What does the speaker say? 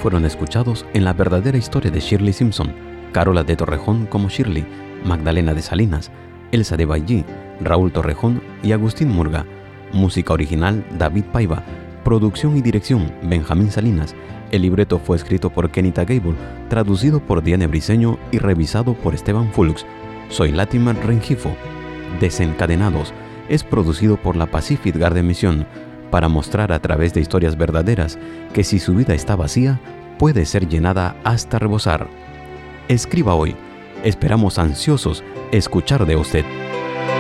fueron escuchados en la verdadera historia de Shirley Simpson: Carola de Torrejón como Shirley, Magdalena de Salinas, Elsa de Bailly, Raúl Torrejón y Agustín Murga. Música original David Paiva. Producción y dirección Benjamín Salinas. El libreto fue escrito por Kenita Gable, traducido por Diane Briceño y revisado por Esteban Fulks. Soy Latimer Rengifo. Desencadenados es producido por la Pacific Garden Mission para mostrar a través de historias verdaderas que si su vida está vacía, puede ser llenada hasta rebosar. Escriba hoy. Esperamos ansiosos escuchar de usted.